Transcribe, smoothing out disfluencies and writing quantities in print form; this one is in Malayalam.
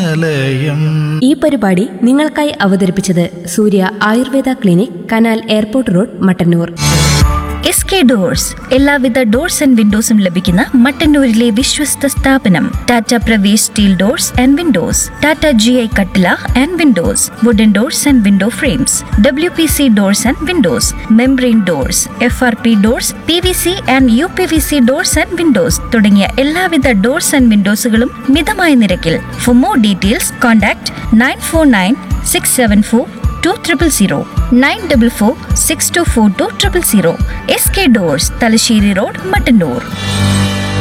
നിലയം. ഈ പരിപാടി നിങ്ങൾക്കായി അവതരിപ്പിച്ചത് സൂര്യ Ayurveda clinic, canal airport road, Mattannur. SK doors എല്ലാവിധ ഡോർസ് ആൻഡ് വിൻഡോസും ലഭിക്കുന്ന മട്ടന്നൂരിലെ വിശ്വസ്ത സ്ഥാപനം. Tata Pravesh steel doors and Windows, Tata GI കട്ടില and Windows, wooden doors and window frames, WPC doors and Windows, membrane doors, FRP doors, PVC and UPVC doors and Windows തുടങ്ങിയ എല്ലാവിധ ഡോർസ് ആൻഡ് വിൻഡോസുകളും മിതമായ നിരക്കിൽ. For more details contact 9496742000, 9446242000. SK doors, Thalassery road, Mattannur.